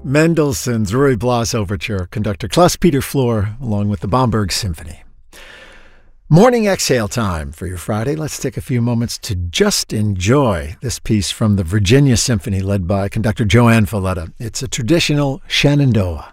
Mendelssohn's Ruy Blas Overture, conductor Klaus-Peter Flohr, along with the Bamberg Symphony. Morning exhale time for your Friday. Let's take a few moments to just enjoy this piece from the Virginia Symphony led by conductor Joanne Falletta. It's a traditional Shenandoah.